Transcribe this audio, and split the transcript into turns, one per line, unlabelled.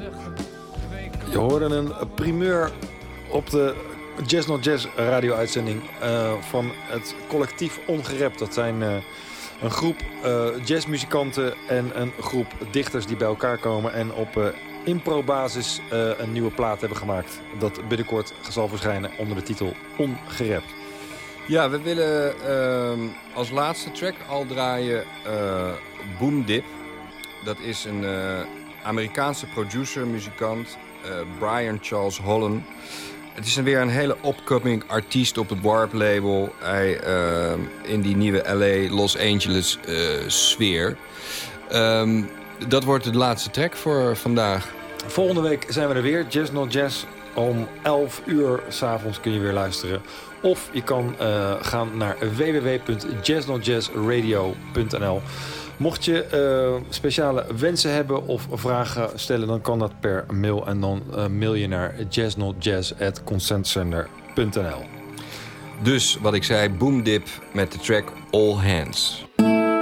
Je hoorde een primeur op de Jazz Not Jazz radio-uitzending van het collectief Ongerept. Dat zijn een groep jazzmuzikanten en een groep dichters die bij elkaar komen en op improbasis een nieuwe plaat hebben gemaakt. Dat binnenkort zal verschijnen onder de titel Ongerept.
Ja, we willen als laatste track al draaien Boom Dip. Dat is een Amerikaanse producer, muzikant, Brian Charles Holland. Het is weer een hele upcoming artiest op het Warp label. Hij in die nieuwe LA, Los Angeles sfeer. Dat wordt de laatste track voor vandaag.
Volgende week zijn we er weer. Jazz Not Jazz. Om 11 uur 's avonds kun je weer luisteren. Of je kan gaan naar www.jazznotjazzradio.nl. Mocht je speciale wensen hebben of vragen stellen, dan kan dat per mail. En dan mail je naar jazznotjazz@consentcenter.nl.
Dus wat ik zei, Boom Dip met de track All Hands.